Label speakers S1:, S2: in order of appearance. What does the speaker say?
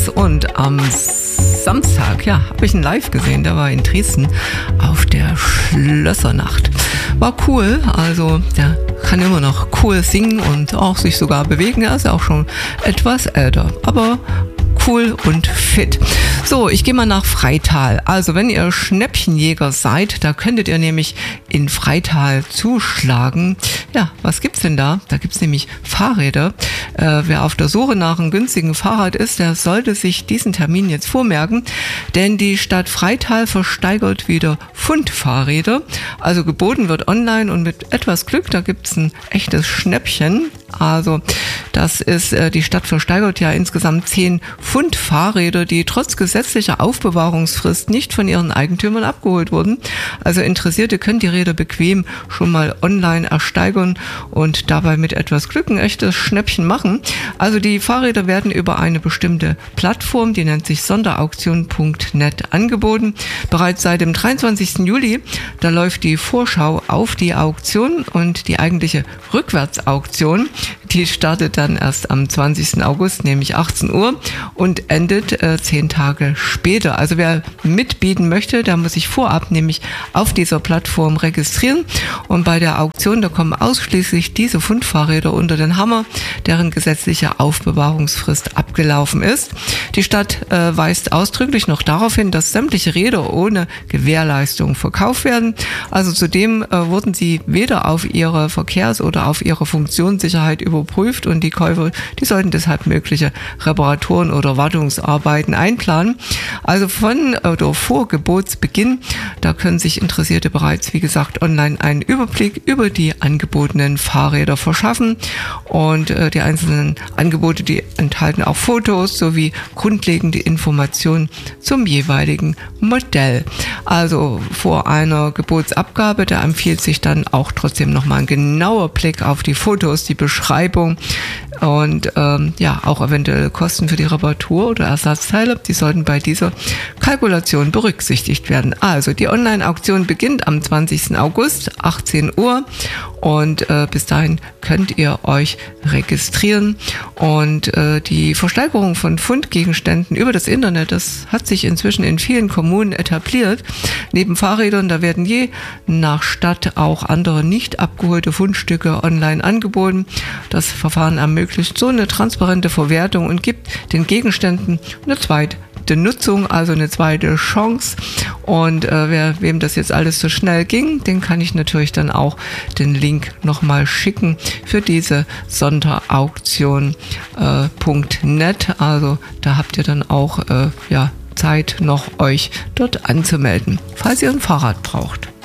S1: und am Samstag, habe ich ihn live gesehen, der war in Dresden auf der Schlössernacht. War cool, also der kann immer noch cool singen und auch sich sogar bewegen, er ist ja auch schon etwas älter, aber cool und fit. So, ich gehe mal nach Freital. Also wenn ihr Schnäppchenjäger seid, da könntet ihr nämlich in Freital zuschlagen. Ja, was gibt's denn da? Da gibt's nämlich Fahrräder. Wer auf der Suche nach einem günstigen Fahrrad ist, der sollte sich diesen Termin jetzt vormerken, denn die Stadt Freital versteigert wieder Pfundfahrräder. Also geboten wird online und mit etwas Glück, da gibt's ein echtes Schnäppchen. Also das ist, die Stadt versteigert ja insgesamt 10 Pfundfahrräder, die trotz gesetzlicher Aufbewahrungsfrist nicht von ihren Eigentümern abgeholt wurden. Also Interessierte können die Räder bequem schon mal online ersteigern und dabei mit etwas Glück ein echtes Schnäppchen machen. Also die Fahrräder werden über eine bestimmte Plattform, die nennt sich sonderauktion.net, angeboten. Bereits seit dem 23. Juli, da läuft die Vorschau auf die Auktion und die eigentliche Rückwärtsauktion, die startet dann erst am 20. August, nämlich 18 Uhr und endet 10 Tage später. Also wer mitbieten möchte, der muss sich vorab nämlich auf dieser Plattform registrieren und bei der Auktion, da kommen ausschließlich diese Pfundfahrräder unter den Hammer, deren gesetzliche Aufbewahrungsfrist abgelaufen ist. Die Stadt weist ausdrücklich noch darauf hin, dass sämtliche Räder ohne Gewährleistung verkauft werden. Also zudem wurden sie weder auf ihre Verkehrs- oder auf ihre Funktionssicherheit überprüft und die Käufer, die sollten deshalb mögliche Reparaturen oder Wartungsarbeiten einplanen. Also von oder vor Gebotsbeginn, da können sich Interessierte bereits, wie gesagt, online einen Überblick über die angebotenen Fahrräder verschaffen und die einzelnen Angebote, die enthalten auch Fotos sowie grundlegende Informationen zum jeweiligen Modell. Also vor einer Gebotsabgabe, da empfiehlt sich dann auch trotzdem nochmal ein genauer Blick auf die Fotos, die Beschreibung und auch eventuell Kosten für die Reparatur oder Ersatzteile, die sollten bei dieser Kalkulation berücksichtigt werden. Also die Online-Auktion beginnt am 20. August, 18 Uhr und bis dahin könnt ihr euch registrieren und die Versteigerung von Pfundgegenständen über das Internet, das hat sich inzwischen in vielen Kommunen etabliert. Neben Fahrrädern, da werden je nach Stadt auch andere nicht abgeholte Fundstücke online angeboten. Das Verfahren ermöglicht so eine transparente Verwertung und gibt den Gegenständen eine zweite Nutzung, also eine zweite Chance. Und wem das jetzt alles so schnell ging, den kann ich natürlich dann auch den Link nochmal schicken für diese Sonderauktion.net. Also da habt ihr dann auch Zeit noch euch dort anzumelden, falls ihr ein Fahrrad braucht.